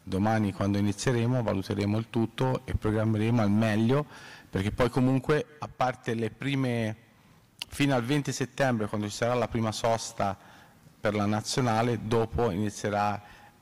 domani quando inizieremo valuteremo il tutto e programmeremo al meglio, perché poi comunque, a parte le prime, fino al 20 settembre quando ci sarà la prima sosta per la nazionale, dopo inizierà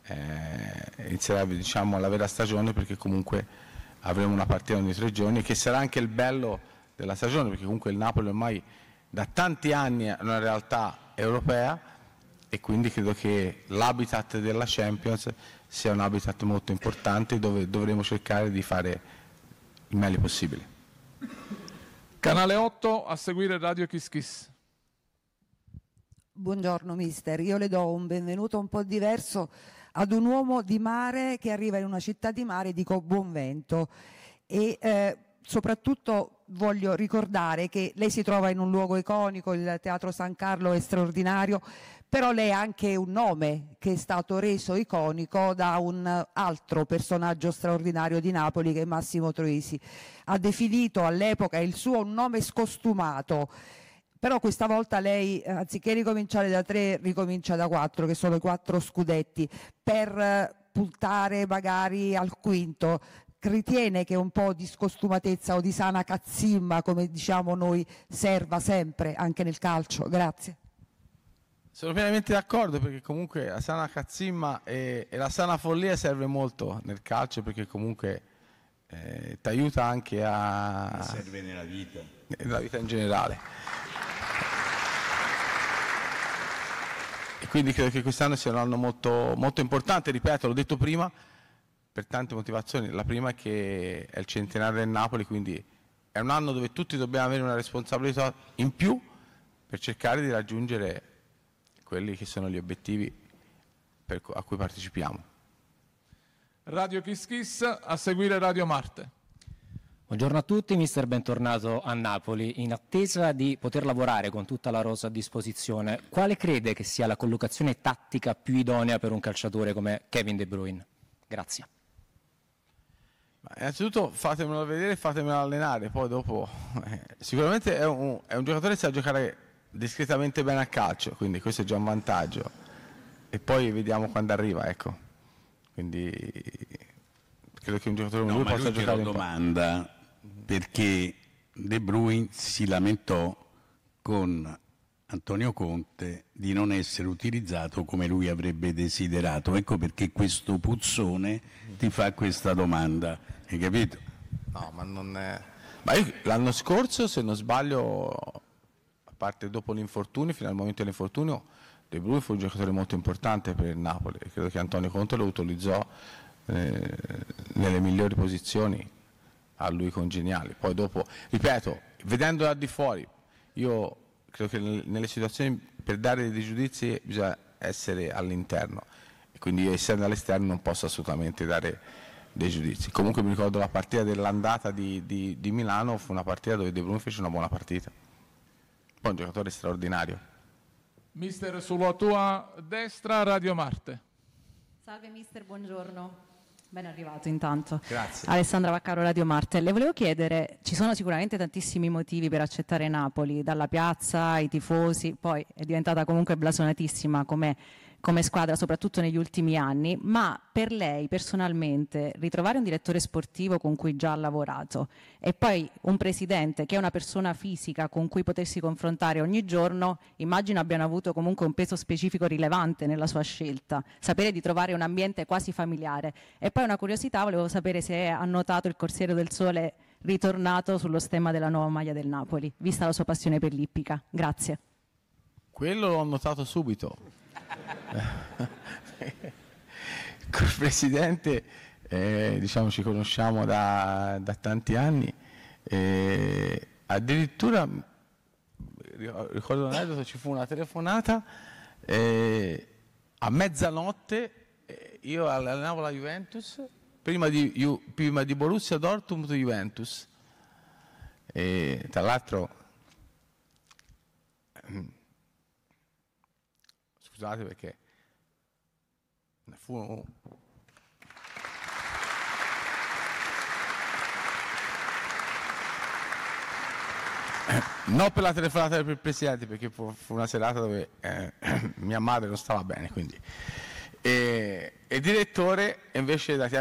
diciamo la vera stagione, perché comunque avremo una partita ogni 3 giorni, che sarà anche il bello della stagione, perché comunque il Napoli ormai da tanti anni è una realtà europea e quindi credo che l'habitat della Champions sia un habitat molto importante dove dovremo cercare di fare il meglio possibile. Canale 8, a seguire Radio Kiss Kiss. Buongiorno mister, io le do un benvenuto un po' diverso ad un uomo di mare che arriva in una città di mare, dico buon vento, e soprattutto voglio ricordare che lei si trova in un luogo iconico, il Teatro San Carlo è straordinario, però lei ha anche un nome che è stato reso iconico da un altro personaggio straordinario di Napoli, che è Massimo Troisi. Ha definito all'epoca il suo un nome scostumato, però questa volta lei, anziché ricominciare da 3, ricomincia da 4, che sono i 4 scudetti, per puntare magari al quinto. Ritiene che un po' di scostumatezza o di sana cazzimma, come diciamo noi, serva sempre anche nel calcio? Grazie. Sono pienamente d'accordo, perché comunque la sana cazzimma e la sana follia serve molto nel calcio, perché comunque ti aiuta anche a... serve nella vita in generale. E quindi credo che quest'anno sia un anno molto, molto importante, ripeto, l'ho detto prima, per tante motivazioni. La prima è che è il centenario del Napoli, quindi è un anno dove tutti dobbiamo avere una responsabilità in più per cercare di raggiungere quelli che sono gli obiettivi a cui partecipiamo. Radio Kiss Kiss, a seguire Radio Marte. Buongiorno a tutti, mister, bentornato a Napoli. In attesa di poter lavorare con tutta la rosa a disposizione, quale crede che sia la collocazione tattica più idonea per un calciatore come Kevin De Bruyne? Grazie. Innanzitutto fatemelo vedere e fatemelo allenare, poi dopo sicuramente è un giocatore che sa giocare discretamente bene a calcio, quindi questo è già un vantaggio, e poi vediamo quando arriva, ecco. Quindi credo che un giocatore come lui possa giocare. Una domanda, perché De Bruyne si lamentò con Antonio Conte di non essere utilizzato come lui avrebbe desiderato, ecco perché questo puzzone ti fa questa domanda, hai capito? No, ma non è... Ma io l'anno scorso, se non sbaglio, a parte dopo l'infortunio, fino al momento dell'infortunio, De Bruyne fu un giocatore molto importante per il Napoli. Credo che Antonio Conte lo utilizzò nelle migliori posizioni a lui congeniali. Poi dopo, ripeto, vedendo da di fuori, io credo che nelle situazioni per dare dei giudizi bisogna essere all'interno, e quindi io, essendo all'esterno, non posso assolutamente dare dei giudizi. Comunque mi ricordo la partita dell'andata di Milano, fu una partita dove De Bruyne fece una buona partita, poi un giocatore straordinario. Mister, sulla tua destra Radio Marte. Salve mister, buongiorno. Ben arrivato intanto. Grazie. Alessandra Vaccaro, Radio Marte. Le volevo chiedere, ci sono sicuramente tantissimi motivi per accettare Napoli, dalla piazza ai tifosi, poi è diventata comunque blasonatissima come squadra, soprattutto negli ultimi anni, ma per lei personalmente ritrovare un direttore sportivo con cui già ha lavorato e poi un presidente che è una persona fisica con cui potersi confrontare ogni giorno, immagino abbiano avuto comunque un peso specifico rilevante nella sua scelta, sapere di trovare un ambiente quasi familiare. E poi una curiosità, volevo sapere se ha notato il Corriere del Sole ritornato sullo stemma della nuova maglia del Napoli, vista la sua passione per l'ippica. Grazie. Quello l'ho notato subito. Col presidente diciamo ci conosciamo da tanti anni, addirittura ricordo un aneddoto, ci fu una telefonata a mezzanotte, io allenavo la Juventus prima di Borussia Dortmund Juventus, e tra l'altro scusate perché fu non per la telefonata del presidente, perché fu una serata dove mia madre non stava bene, quindi il direttore invece da